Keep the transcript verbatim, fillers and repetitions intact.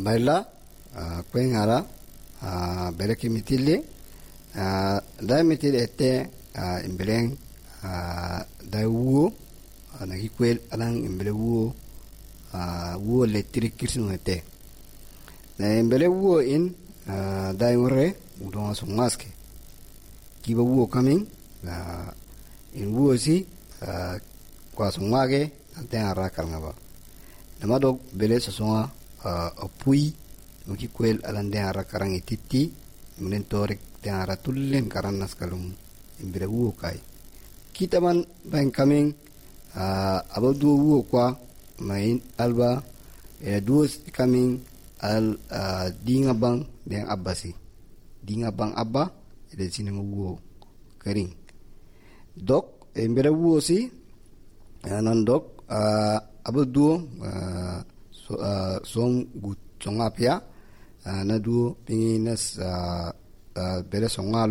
baila kwen ara bere ki mitile da mitile ete imbeleng da wuo na hikwel alang imbele wuo wuo electric kirsun ete na imbele wuo in da ngore udon sungaske kiba wuo coming in wuo si kwa sungage ante ara kalngaba namado bele sosonga apui muki kwel alande ara karang ititi munen torek te ara tullen karanas kalum imbere wuo kai kita man ban coming abadu wuo kwa main alba e duos coming al dinga bang den abasi dinga bang abba de sinema wuo kering dok imbere wuo si nan dok abadu so som gut songapia na du pinginas bele songa